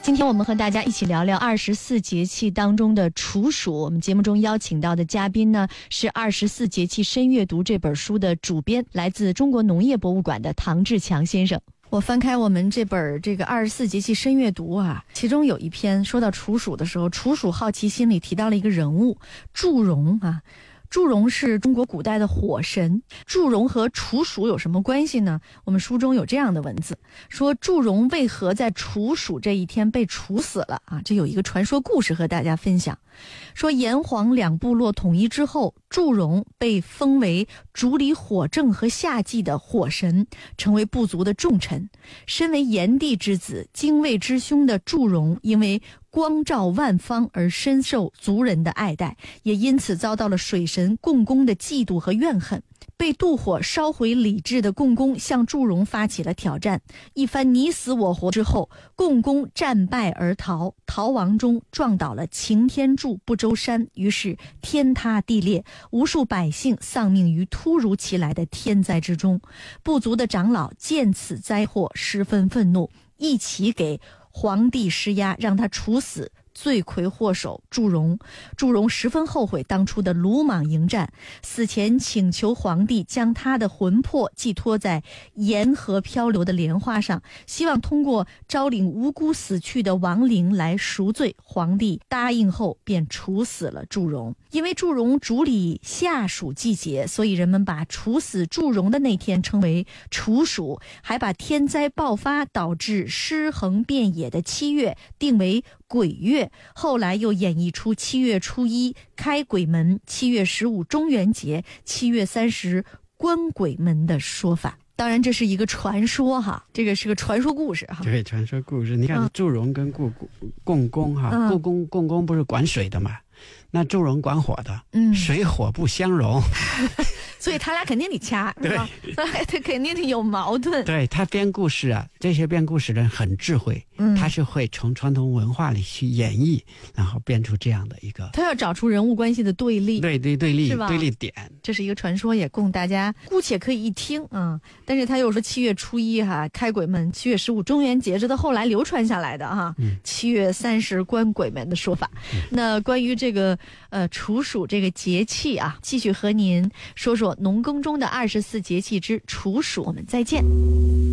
今天我们和大家一起聊聊24节气当中的处暑。我们节目中邀请到的嘉宾呢，是24节气深阅读这本书的主编，来自中国农业博物馆的唐志强先生。我翻开我们这本24节气深阅读啊，其中有一篇说到处暑的时候，处暑好奇心里提到了一个人物祝融啊。祝融是中国古代的火神，祝融和处暑有什么关系呢？我们书中有这样的文字，说祝融为何在处暑这一天被处死了啊？这有一个传说故事和大家分享，说炎黄两部落统一之后，祝融被封为主理火政和夏季的火神，成为部族的重臣。身为炎帝之子、精卫之兄的祝融，因为光照万方而深受族人的爱戴，也因此遭到了水神共工的嫉妒和怨恨。被妒火烧毁礼制的共工向祝融发起了挑战，一番你死我活之后，共工战败而逃，逃亡中撞倒了擎天柱不周山，于是天塌地裂，无数百姓丧命于突如其来的天灾之中。部族的长老见此灾祸十分愤怒，一起给皇帝施压，让他处死罪魁祸首祝融。祝融十分后悔当初的鲁莽迎战，死前请求皇帝将他的魂魄寄托在沿河漂流的莲花上，希望通过招领无辜死去的亡灵来赎罪。皇帝答应后便处死了祝融。因为祝融主理夏暑季节，所以人们把处死祝融的那天称为处暑，还把天灾爆发导致尸横遍野的7月定为鬼月，后来又演绎出7月初1开鬼门、7月15中元节、7月30关鬼门的说法。当然这是一个传说哈，这个是个传说故事哈。 对，传说故事。你看祝融跟共工哈，共工不是管水的嘛？那祝融管火的，水火不相容， 所以他俩肯定得掐，是吧？他肯定得有矛盾。 对，他编故事啊，这些编故事人很智慧，他是会从传统文化里去演绎，然后编出这样的一个。 他要找出人物关系的对立， 对立， 是吧？ 对立点。 这是一个传说，也供大家姑且可以一听啊。但是他又说7月初1哈开鬼门，7月15中元节，这到后来流传下来的哈。7月30关鬼门的说法。那关于这个处暑这个节气啊，继续和您说说农耕中的24节气之处暑。我们再见。